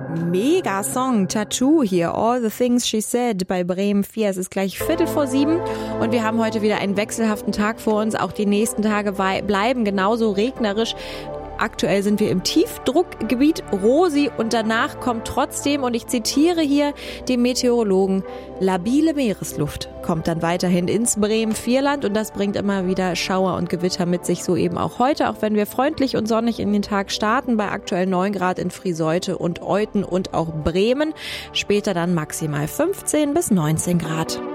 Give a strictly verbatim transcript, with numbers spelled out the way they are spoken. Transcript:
Mega Song, Tattoo hier, All the Things She Said bei Bremen vier. Es ist gleich Viertel vor sieben und wir haben heute wieder einen wechselhaften Tag vor uns. Auch die nächsten Tage bleiben genauso regnerisch. Aktuell sind wir im Tiefdruckgebiet Rosi und danach kommt trotzdem, und ich zitiere hier den Meteorologen, labile Meeresluft kommt dann weiterhin ins Bremen-Vierland und das bringt immer wieder Schauer und Gewitter mit sich, so eben auch heute, auch wenn wir freundlich und sonnig in den Tag starten, bei aktuell neun Grad in Friseute und Euten und auch Bremen, später dann maximal fünfzehn bis neunzehn Grad.